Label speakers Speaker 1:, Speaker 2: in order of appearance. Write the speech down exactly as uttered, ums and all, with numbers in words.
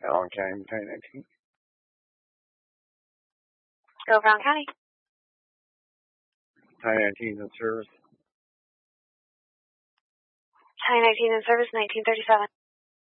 Speaker 1: Allen County, County nineteen.
Speaker 2: Go Brown County.
Speaker 1: County nineteen in service.
Speaker 2: County nineteen in service, nineteen thirty-seven.